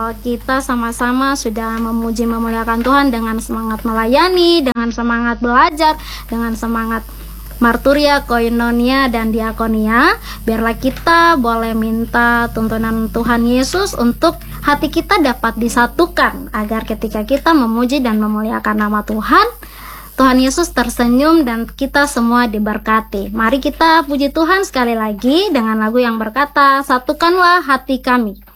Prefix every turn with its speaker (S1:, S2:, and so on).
S1: bahwa kita sama-sama sudah memuji memuliakan Tuhan dengan semangat melayani, dengan semangat belajar, dengan semangat marturia, koinonia, dan diakonia. Biarlah kita boleh minta tuntunan Tuhan Yesus untuk hati kita dapat disatukan, agar ketika kita memuji dan memuliakan nama Tuhan, Tuhan Yesus tersenyum dan kita semua diberkati. Mari kita puji Tuhan sekali lagi dengan lagu yang berkata, "Satukanlah hati kami."